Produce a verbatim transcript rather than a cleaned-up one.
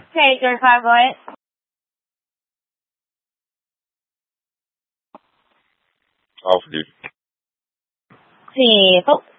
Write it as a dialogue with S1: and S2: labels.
S1: Okay, thirty-five, go ahead.
S2: Off duty.
S1: Sí, folks.